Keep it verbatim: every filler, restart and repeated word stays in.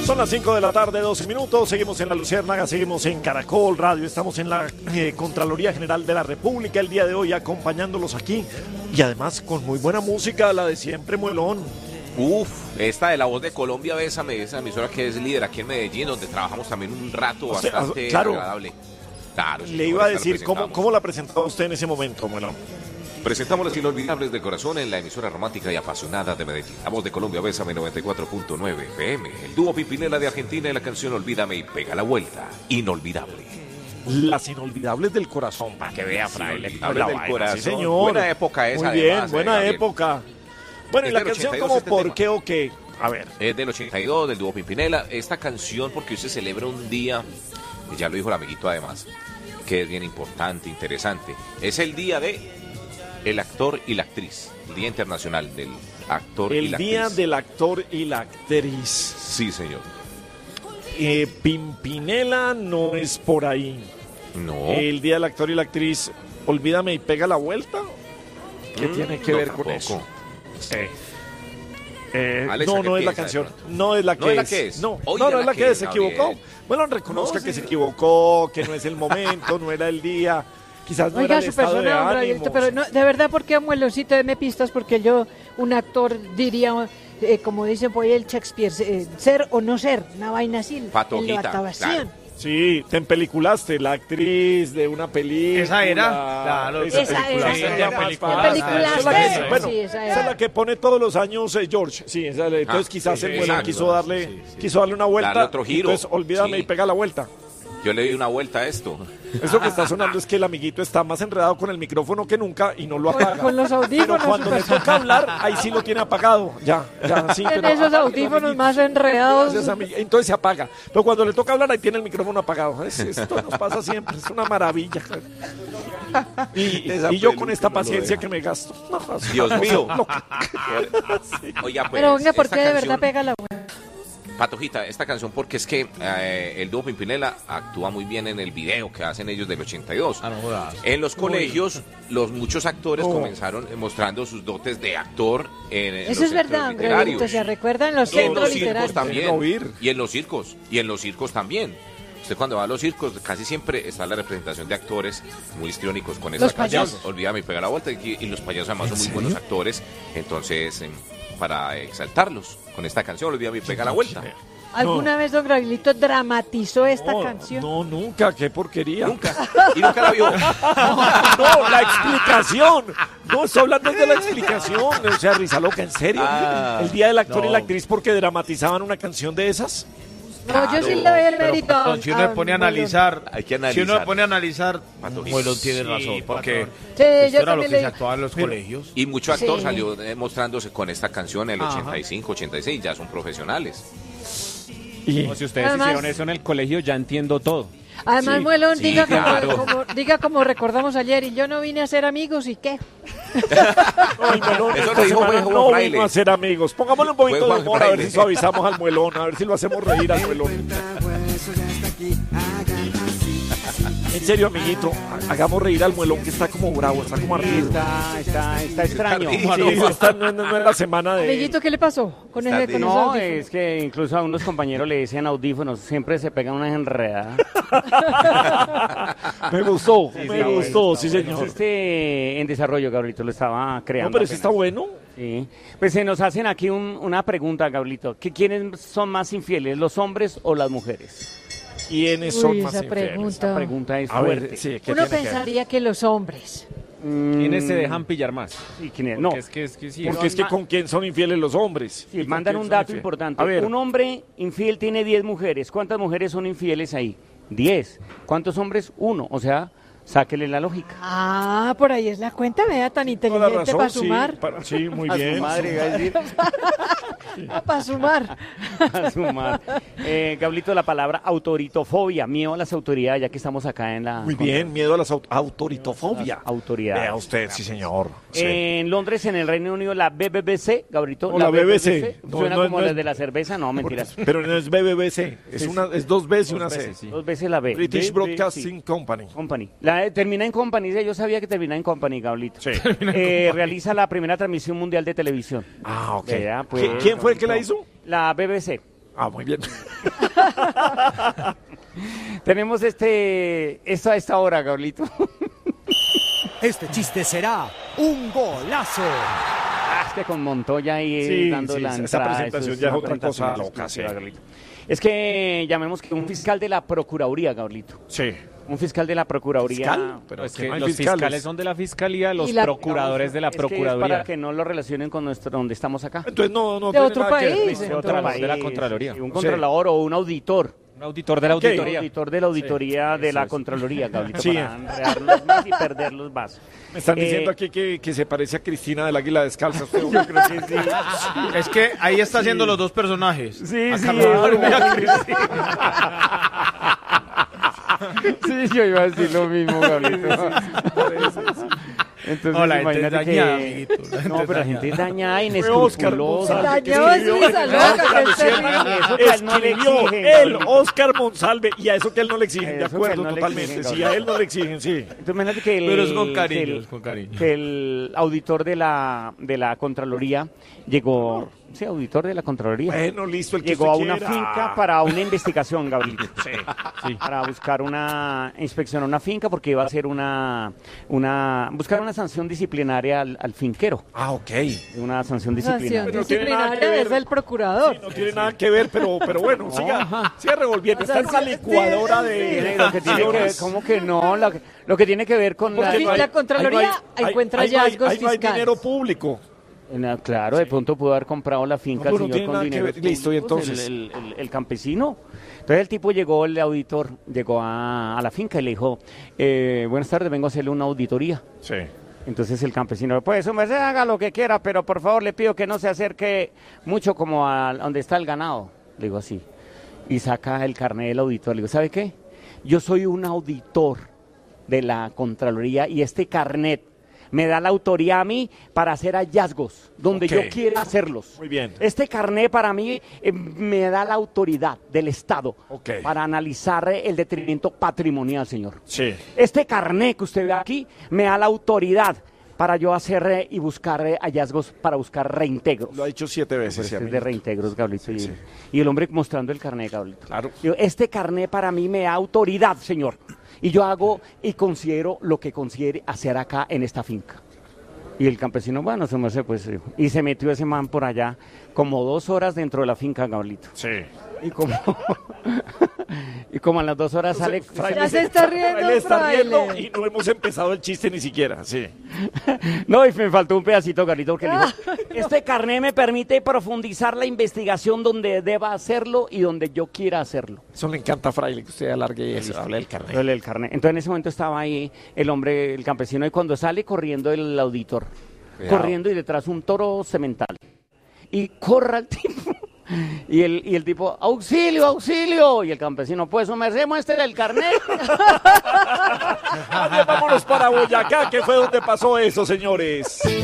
Son las cinco de la tarde, doce minutos, seguimos en La Luciérnaga, seguimos en Caracol Radio, estamos en la eh, Contraloría General de la República el día de hoy acompañándolos aquí y además con muy buena música, la de siempre, Muelón. Uf, esta de La Voz de Colombia, Bésame, esa emisora que es líder aquí en Medellín, donde trabajamos también un rato O sea, bastante claro. agradable. Claro, sí, Le por iba a esta decir, ¿cómo, presentamos. ¿cómo la presentaba usted en ese momento, Muelón? Presentamos las inolvidables de corazón en la emisora romántica y apasionada de Medellín. La Voz de Colombia, Bésame noventa y cuatro punto nueve F M. El dúo Pimpinela de Argentina y la canción Olvídame y Pega la Vuelta. Inolvidable. Las inolvidables del corazón, para que vea, fraile. Inolvidable la del vaina, corazón. Sí, señor. Buena época esa, Muy bien, además, eh, buena Gabriel. época. Bueno, y Es la del canción ochenta y dos como este ¿por tema. qué o qué? A ver. Es del ochenta y dos, del dúo Pimpinela. Esta canción, porque hoy se celebra un día, que ya lo dijo el amiguito además, que es bien importante, interesante. Es el día de el actor y la actriz. El Día Internacional del Actor y El la día Actriz. del actor y la actriz. Sí, señor. Eh, Pimpinela no es por ahí. No. El día del actor y la actriz, Olvídame y Pega la Vuelta. ¿Qué Mm, tiene que no, ver con tampoco. eso? Sí. Eh, Alexa, no, ¿qué no es la piensa de canción. pronto? No es la que ¿No es la es. que es? No, Oiga, no, no es la la que que es, se Gabriel. equivocó. Bueno, reconozca No, que sí. se equivocó, que no es el momento, no era el día. Quizás no era Oiga, el su estado de persona, don ánimo. Gabrielito, pero no, de verdad, ¿por qué Mueloncito deme pistas? Porque yo, un actor, diría, eh, como dicen por ahí el Shakespeare, eh, ser o no ser, una vaina así, Patojita, en la actuación. claro. Sí, te empeliculaste, la actriz de una película. Esa era, claro, Esa película, era. esa es Sí, la la más película. famosa. Peliculaste. Esa es la que- bueno, Sí, esa esa es era. la que pone todos los años eh, George. Sí, esa, entonces Ah, quizás sí, el sí, Muelón exacto. quiso darle, Sí, sí. quiso darle una vuelta. Darle otro giro. Entonces olvídame Sí. y pega la vuelta. Yo le di una vuelta a esto. Eso que está sonando es que el amiguito está más enredado con el micrófono que nunca y no lo Con, apaga. con los Pero audífonos. cuando le super- toca hablar, ahí sí lo tiene apagado. Ya, ya, sí. Tiene pero- esos audífonos más enredados. Gracias, amiga. Entonces se apaga. Pero cuando le toca hablar, ahí tiene el micrófono apagado. Es- esto nos pasa siempre. Es una maravilla. Y, Esa y yo peluca con esta no lo paciencia deja. que me gasto. No, Dios mío. no. Oiga, pues, Pero venga, ¿por esta qué de canción- verdad pega la buena? Patojita, esta canción porque es que eh, el dúo Pimpinela actúa muy bien en el video que hacen ellos del ochenta y dos. Ah, no jodas. En los colegios, los muchos actores Oh. comenzaron mostrando sus dotes de actor en, en Eso los es centros verdad, literarios. Gabrielito, ¿se recuerdan los Y en centros los circos literarios? también. Quieren oír. Y en los circos. Y en los circos también. Usted cuando va a los circos, casi siempre está la representación de actores muy histriónicos con esa Los canción. payasos. Olvídame y pega la vuelta. Y, y los payasos además son muy buenos actores. Entonces, em, para exaltarlos con esta canción, Olvídame y pega la vuelta. ¿Alguna vez don Gabrielito dramatizó esta No, canción? no, nunca. Qué porquería. Nunca. Y nunca la vio. No, la explicación. No, estoy hablando de la explicación. O sea, risa loca, ¿en serio? Ah, el día del actor y no. la actriz porque dramatizaban una canción de esas. No, yo sí le doy el mérito. Pero, a- si uno se a pone a Muelón. analizar, Hay que si uno analizar. se pone a analizar, Patojito. Muelón tiene Sí, razón, porque patrón. Sí, esto yo era lo también que se le... actuaba en los colegios. Y mucho actor Sí. salió eh, mostrándose con esta canción en el Ajá. ochenta y cinco, ochenta y seis. Ya son profesionales. Y No, si ustedes Además- hicieron eso en el colegio, ya entiendo todo. Además, Sí, Muelón, sí, diga, claro. como, como- diga como recordamos ayer, y yo no vine a ser amigos, ¿y qué? Ay, Muelón, Eso esta lo dijo semana Juan no Fraile. vino a ser amigos. Pongámosle un poquito Fue de Juan humor a ver Fraile. si suavizamos al Muelón, a ver si lo hacemos reír al Muelón. En serio, amiguito, ha- hagamos reír al Muelón que está como bravo, está como arriba. Está, está, está extraño. Sí, Sí, esta no, no- no es la semana de... Amiguito, ¿qué le pasó con, Está ese, con bien. esos No, audífonos? es que incluso a unos compañeros le dicen audífonos, siempre se pegan unas enredadas. Me gustó, me está gustó, bueno, sí está señor. bueno. Este en desarrollo, Gabrielito, lo estaba creando. No, pero eso está apenas. bueno. Sí. Pues se nos hacen aquí un- una pregunta, Gabrielito. ¿Qué, ¿Quiénes son más infieles, los hombres o las mujeres? ¿Quiénes Uy, son esa más infieles? pregunta. Esa pregunta es A ver, fuerte. sí, ¿qué Uno tiene que ver? pensaría que los hombres. Mm, ¿Quiénes se dejan pillar más? sí, ¿quién es? No, Porque es que, es que sí. Porque es que con quién son infieles los hombres. sí, ¿Y con mandan quién un son dato infieles? importante. A ver, Un hombre infiel tiene diez mujeres. ¿Cuántas mujeres son infieles ahí? diez. ¿Cuántos hombres? Uno. O sea, sáquele la lógica. Ah, por ahí es la cuenta, vea, tan toda la inteligente razón, para sí, sumar. para- sí, muy A su bien. madre, iba a decir. Para sumar. A sumar. Eh, Gablito, la palabra autoritofobia, miedo a las autoridades, ya que estamos acá en la... Muy bien, miedo a la autoritofobia. Las autoridades. Vea usted, sí señor. Sí. En Londres, en el Reino Unido, la B B C, Gabrito. No, la B B C. No, Suena no, como no las es- de la cerveza, no, mentiras. Pero no es B B B C, es, una, es dos Bs y una C. veces, sí. Dos veces la B. British B B C. Broadcasting Company. Company. La, eh, termina en Company, yo sabía que termina en Company, Gablito. Sí. Eh, realiza la primera transmisión mundial de televisión. Ah, ok. Vea, pues, ¿Qui- ¿Quién fue el que la hizo? La B B C. Ah, muy bien. Tenemos este, esto a esta hora, Gablito. Este chiste será un golazo. Ah, es que con Montoya ahí Sí, dando sí, la esa entrada. presentación eso ya es una otra cosa presentación loca, sí. exclusiva, Gablito. Es que llamemos que un fiscal de la Procuraduría, Gablito. Sí. Un fiscal de la Procuraduría. ¿Fiscal? Pero Es que que no hay los fiscales. fiscales son de la fiscalía, los Y la- procuradores de la Es que es procuraduría. para que no lo relacionen con nuestro donde estamos acá. Entonces no, no De tiene otro nada que ver. país. Listo. De otro Otro país, de la país, Contraloría. sí, un Sí. controlador o un auditor. Un auditor de la Ok. auditoría. Auditor de la auditoría de Eso la es. Contraloría, Gablito, Sí. para enredarlos más y perderlos más. Me están Eh, diciendo aquí que, que se parece a Cristina del Águila Descalza. Yo creo que sí. Es que ahí está haciendo los dos personajes. Sí, A sí, Carnaval y a claro. Cristina. Sí, yo iba a decir lo mismo, Gablito. Entonces, No, la gente es imagínate dañada, que... amiguito, la gente No, es pero la dañada. gente es dañada, Oscar inescrupulosa. Monsalve. Dañó es Luisa Loca, que es terrible. Eso que a él no le Escribió exigen, él, Gablito. Oscar Monsalve, y a eso que a él no le exigen, de Eso que a él acuerdo, no le totalmente. exigen, Sí, a él no le exigen, sí. Entonces, imagínate que el, Pero es con que cariño, el- es con cariño. que el auditor de la, de la Contraloría llegó, sí, auditor de la Contraloría, Bueno, listo, el que llegó a usted una quiera. finca para una investigación, Gabrielito. Sí. Para buscar una inspección a una finca porque iba a hacer una, una buscar una sanción disciplinaria al, al finquero. Ah, ok. Una sanción Sanción disciplinaria. no tiene nada que disciplinaria ver. es el procurador. Sí, no tiene nada que ver, pero, pero bueno, siga, siga revolviendo. Está en una licuadora Tiene de... lo que tiene que ver, ¿cómo que no? Lo que, lo que tiene que ver con la, Porque la Contraloría encuentra ahí no hay- hallazgos ahí no hay fiscales. dinero público. En la- claro, de pronto pudo haber comprado la finca No, el pero no señor tiene con nada que dinero. ver. Listo, y entonces. El, el- el- el campesino. Entonces el tipo llegó, el auditor, llegó a, a la finca y le dijo, eh, buenas tardes, vengo a hacerle una auditoría. Sí. Entonces el campesino, pues su merced haga lo que quiera, pero por favor le pido que no se acerque mucho como a donde está el ganado. Le digo así. Y saca el carnet del auditor. Le digo, ¿sabe qué? Yo soy un auditor de la Contraloría y este carnet me da la autoría a mí para hacer hallazgos donde Ok. yo quiera hacerlos. Muy bien. Este carnet para mí eh, me da la autoridad del Estado Ok. para analizar eh, el detrimento patrimonial, señor. Sí. Este carnet que usted ve aquí me da la autoridad para yo hacer eh, y buscar eh, hallazgos, para buscar reintegros. Lo ha dicho siete Pero veces. este sí, es de amiguito. reintegros, Gablito. Y, Sí. y el hombre mostrando el carnet, Gablito. Claro. Digo, este carnet para mí me da autoridad, señor. Y yo hago y considero lo que considere hacer acá en esta finca. Y el campesino, bueno, se me hace, pues, eh, y se metió ese man por allá como dos horas dentro de la finca, Gablito. Sí. Y como, y como a las dos horas sale... Fraile Ya se está riendo, Fraile está riendo Fraile. y no hemos empezado el chiste ni siquiera. Sí. No, y me faltó un pedacito, Carlito, porque le dijo, este carnet me permite profundizar la investigación donde deba hacerlo y donde yo quiera hacerlo. Eso le encanta a Fraile, que usted alargue eso, hable del carnet. El, el carnet. Entonces en ese momento estaba ahí el hombre, el campesino, y cuando sale corriendo el auditor, Cuidado. corriendo y detrás un toro semental. Y corra el tipo. Y el, y el tipo, auxilio, auxilio. Y el campesino, pues, su merced, muestre el carnet. Oye, vámonos para Boyacá, que fue donde pasó eso, señores.